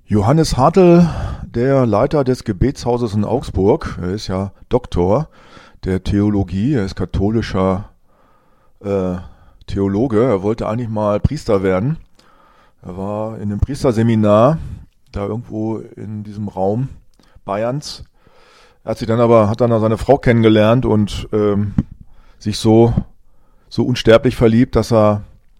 Johannes Hartl, der Leiter des Gebetshauses in Augsburg, er ist ja Doktor der Theologie, er ist katholischer Theologe, er wollte eigentlich mal Priester werden. Er war in einem Priesterseminar, da irgendwo in diesem Raum Bayerns. Er hat dann seine Frau kennengelernt und sich so unsterblich verliebt, dass er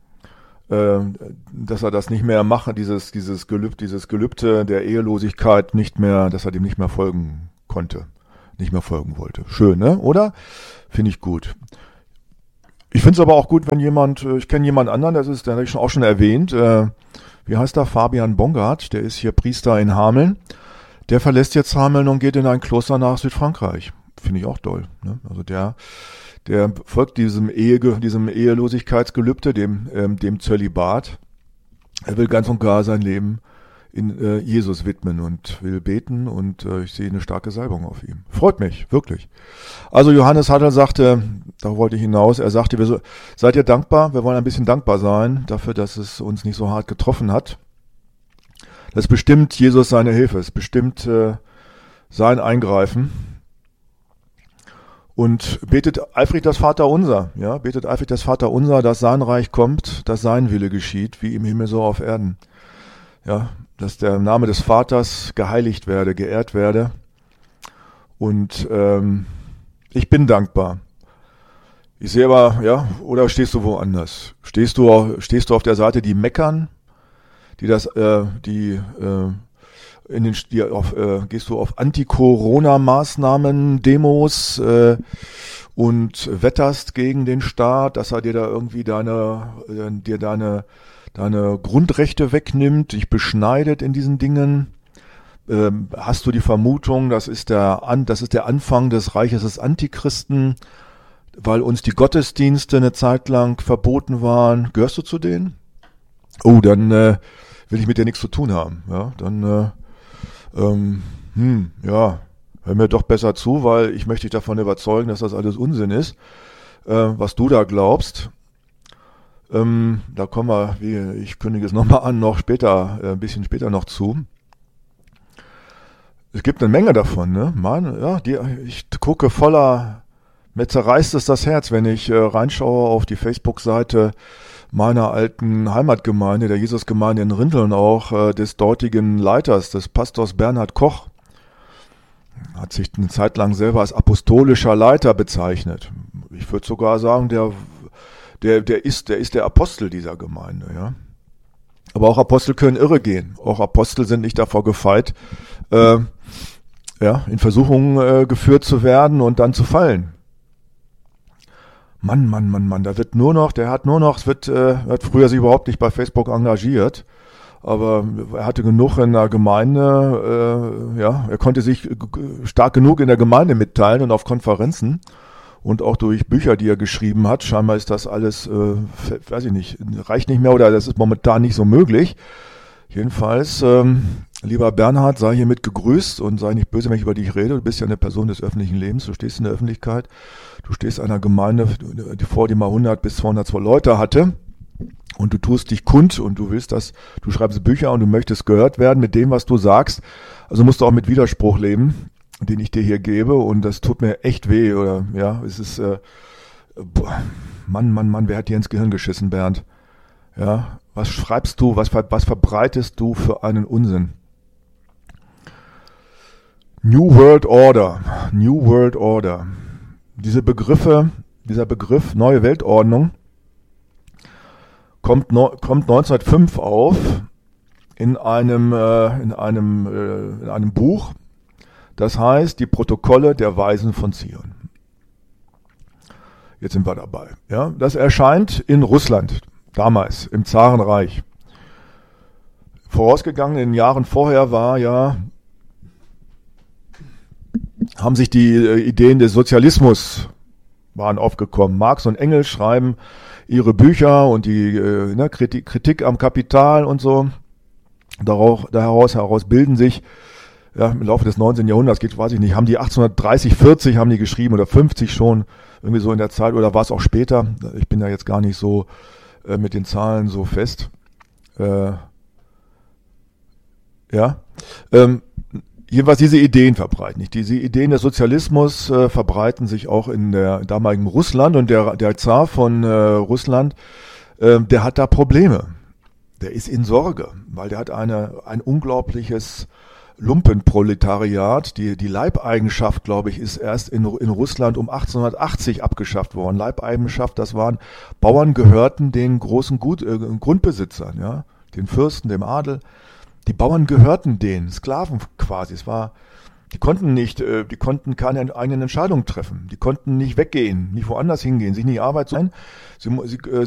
das nicht mehr macht, dieses Gelübde der Ehelosigkeit nicht mehr, dass er dem nicht mehr folgen konnte, nicht mehr folgen wollte. Schön, ne? Oder? Finde ich gut. Ich finde es aber auch gut, wenn ich kenne jemand anderen, den habe ich auch schon erwähnt, wie heißt der? Fabian Bongard, der ist hier Priester in Hameln. Der verlässt jetzt Hameln und geht in ein Kloster nach Südfrankreich. Finde ich auch toll, ne? Also der folgt diesem Ehelosigkeitsgelübde, dem Zölibat. Er will ganz und gar sein Leben in Jesus widmen und will beten und ich sehe eine starke Salbung auf ihm. Freut mich, wirklich. Also Johannes Hartl sagte, da wollte ich hinaus, er sagte, seid ihr dankbar? Wir wollen ein bisschen dankbar sein dafür, dass es uns nicht so hart getroffen hat. Das bestimmt Jesus seine Hilfe, es bestimmt sein Eingreifen. Und betet eifrig das Vaterunser, ja, betet eifrig das Vaterunser, dass sein Reich kommt, dass sein Wille geschieht, wie im Himmel so auf Erden. Ja, dass der Name des Vaters geheiligt werde, geehrt werde. Und ich bin dankbar. Ich sehe aber, ja, oder stehst du woanders? Stehst du auf der Seite, die meckern, gehst du auf Anti-Corona-Maßnahmen, Demos und wetterst gegen den Staat, dass er dir da irgendwie deine Grundrechte wegnimmt, dich beschneidet in diesen Dingen? Hast du die Vermutung, das ist der Anfang des Reiches des Antichristen, weil uns die Gottesdienste eine Zeit lang verboten waren? Gehörst du zu denen? Oh, dann will ich mit dir nichts zu tun haben. Ja, dann hör mir doch besser zu, weil ich möchte dich davon überzeugen, dass das alles Unsinn ist, was du da glaubst. Da kommen wir, ich kündige es nochmal an, ein bisschen später noch zu. Es gibt eine Menge davon, ne? Ich gucke mir zerreißt es das Herz, wenn ich reinschaue auf die Facebook-Seite meiner alten Heimatgemeinde, der Jesusgemeinde in Rinteln auch, des dortigen Leiters, des Pastors Bernhard Koch. Hat sich eine Zeit lang selber als apostolischer Leiter bezeichnet. Ich würde sogar sagen, der ist der Apostel dieser Gemeinde, ja. Aber auch Apostel können irre gehen. Auch Apostel sind nicht davor gefeit, in Versuchungen geführt zu werden und dann zu fallen. Mann, er hat früher sich überhaupt nicht bei Facebook engagiert, aber er hatte genug in der Gemeinde, er konnte sich stark genug in der Gemeinde mitteilen und auf Konferenzen und auch durch Bücher, die er geschrieben hat. Scheinbar ist das alles, weiß ich nicht, reicht nicht mehr oder das ist momentan nicht so möglich. Jedenfalls, lieber Bernhard, sei hiermit gegrüßt und sei nicht böse, wenn ich über dich rede. Du bist ja eine Person des öffentlichen Lebens, du stehst in der Öffentlichkeit, du stehst einer Gemeinde, die mal 100 bis 200 Leute hatte und du tust dich kund und du schreibst Bücher und du möchtest gehört werden mit dem, was du sagst. Also musst du auch mit Widerspruch leben, den ich dir hier gebe und das tut mir echt weh es ist, Mann, wer hat dir ins Gehirn geschissen, Bernd? Ja, was schreibst du, was verbreitest du für einen Unsinn? New World Order. Dieser Begriff neue Weltordnung kommt 1905 auf in einem Buch, das heißt Die Protokolle der Weisen von Zion. Jetzt sind wir dabei. Ja, das erscheint in Russland. Damals, im Zarenreich. Vorausgegangen in den Jahren vorher haben sich die Ideen des Sozialismus waren aufgekommen. Marx und Engels schreiben ihre Bücher und die Kritik am Kapital und so. Daraus bilden sich im Laufe des 19. Jahrhunderts, haben die 1830, 40 haben die geschrieben oder 50 schon, irgendwie so in der Zeit, oder war es auch später? Ich bin da jetzt gar nicht so mit den Zahlen so fest. Ja. Jedenfalls diese Ideen verbreiten nicht. Diese Ideen des Sozialismus verbreiten sich auch in der damaligen Russland, und der Zar von Russland, der hat da Probleme. Der ist in Sorge, weil der hat ein unglaubliches Lumpenproletariat. Die Leibeigenschaft, glaube ich, ist erst in Russland um 1880 abgeschafft worden. Leibeigenschaft, das waren Bauern, gehörten den großen Grundbesitzern, ja, den Fürsten, dem Adel. Die Bauern gehörten denen, Sklaven quasi. Die konnten keine eigenen Entscheidungen treffen. Die konnten nicht weggehen, nicht woanders hingehen, sich nicht Arbeit sein.